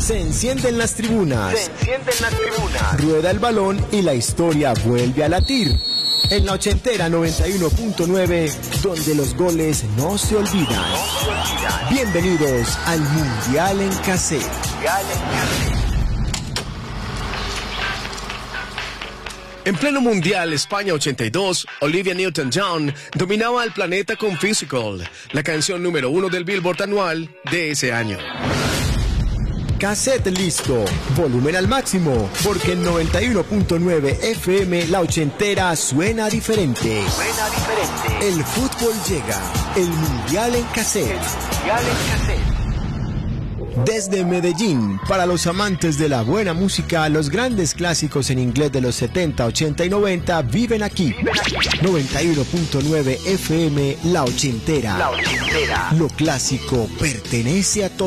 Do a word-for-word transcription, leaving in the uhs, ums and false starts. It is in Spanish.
Se encienden las tribunas. Se encienden las tribunas. Rueda el balón y la historia vuelve a latir. En la ochentera noventa y uno punto nueve, donde los goles no se olvidan. No se olvidan. Bienvenidos al Mundial en Cassette. Mundial en Cassette. En pleno Mundial España ochenta y dos, Olivia Newton-John dominaba el planeta con Physical, la canción número uno del Billboard anual de ese año. Cassette listo, volumen al máximo, porque en noventa y uno punto nueve F M la ochentera suena diferente. Suena diferente. El fútbol llega, el Mundial en Cassette. El Mundial en Cassette. Desde Medellín, para los amantes de la buena música, los grandes clásicos en inglés de los setenta, ochenta y noventa viven aquí. noventa y uno punto nueve F M, la ochentera. La ochentera. Lo clásico pertenece a todos.